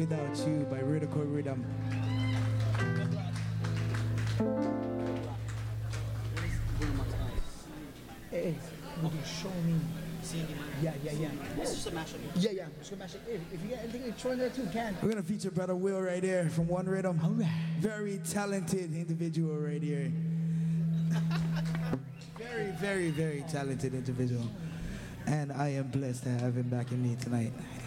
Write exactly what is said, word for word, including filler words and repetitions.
Without You by Riddico Rhythm. Hey, hey, would you show me? Yeah, yeah, yeah. This is just a mashup. Yeah, yeah. I'm just gonna mash it. If, if you get anything, throw in there too, can. We're gonna feature Brother Will right there from One Rhythm. All right. Very talented individual right here. Very, very, very talented individual. And I am blessed to have him back in me tonight.